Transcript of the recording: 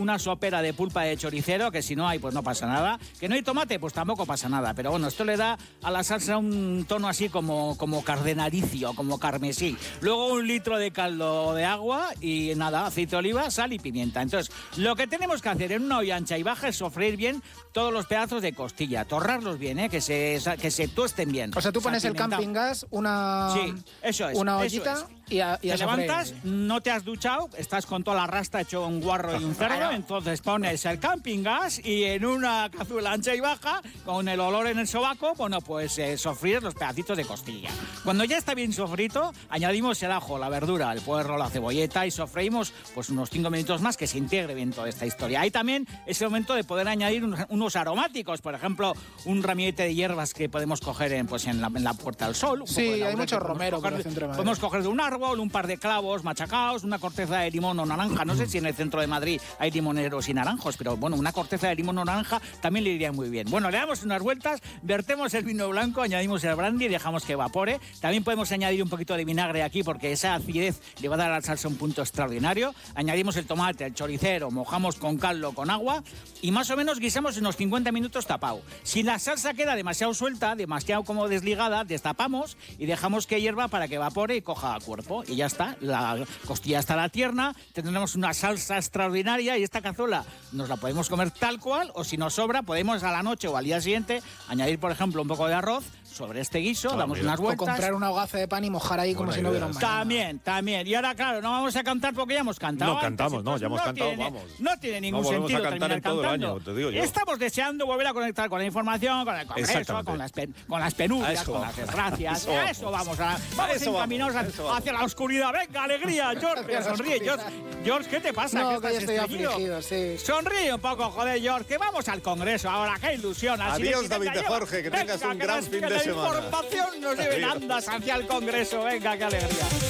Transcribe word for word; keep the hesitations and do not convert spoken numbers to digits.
una sopera de pulpa de choricero, que si no hay, pues no pasa nada. Que no hay tomate, pues tampoco pasa nada. Pero bueno, esto le da a la salsa un tono así como, como cardenalicio, como carmesí. Luego un litro de caldo de agua y nada, aceite de oliva, sal y pimienta. Entonces, lo que tenemos que hacer en una olla ancha y baja es sofreír bien todos los pedazos de costilla, torrarlos bien, ¿eh? que, se, que se tuesten bien. O sea, tú pones el camping gas, una, sí, eso es, una ollita eso es. y a, y a Te levantas, no te has duchado, estás con toda la rasta hecho un guarro y un cerdo, entonces pones el camping gas y en una cazuela ancha y baja, con el olor en el sobaco, bueno, pues eh, sofríes los pedacitos de costilla. Cuando ya está bien sofrito, añadimos el ajo, la verdura, el puerro, la cebolleta y sofreímos pues unos cinco minutos más que se integre bien toda esta historia. Ahí también es el momento de poder añadir unos, unos aromáticos, por ejemplo, un ramillete de hierbas que podemos coger en, pues, en, la, en la Puerta del Sol. Un sí, poco hay mucho romero. Coger, podemos coger de un árbol, un par de clavos machacados, una corteza de limón o naranja. No sé si en el centro de Madrid hay limoneros y naranjos, pero bueno, una corteza de limón o naranja también le iría muy bien. Bueno, le damos unas vueltas, vertemos el vino blanco, añadimos el brandy y dejamos que evapore. También podemos añadir un poquito de vinagre aquí porque esa acidez le va a dar a la salsa un punto extraordinario. Añadimos el tomate, el choricero, mojamos con caldo, con agua y más o menos guisamos unos cincuenta minutos tapado. Si la salsa queda demasiado suelta, demasiado como desligada, destapamos y dejamos que hierva para que evapore y coja cuerpo. Y ya está, la costilla estará tierna, tendremos una salsa extraordinaria y esta cazuela nos la podemos comer tal cual, o si nos sobra podemos a la noche o al día siguiente añadir, por ejemplo, un poco de arroz sobre este guiso, ah, damos mira. unas vueltas. O comprar una hogaza de pan y mojar ahí como Buena si no hubiera un mañana. También, también. Y ahora, claro, no vamos a cantar porque ya hemos cantado. No cantamos, antes, no, ya hemos no cantado, tiene, vamos. No tiene ningún no sentido a cantar terminar en todo cantando. El año, te digo yo. Estamos deseando volver a conectar con la información, con el congreso, con las, pen, con las penurias, con las desgracias. A eso vamos, a, vamos a encaminados hacia, hacia la oscuridad. Venga, alegría, George, sonríe. George, George, ¿qué te pasa? No, que que estoy afligido, sí. Sonríe un poco, joder, George, que vamos al congreso ahora. ¡Qué ilusión! Así Adiós, de David de Jorge, que tengas un gran fin de semana. La información nos lleve en andas hacia el congreso. Venga, qué alegría.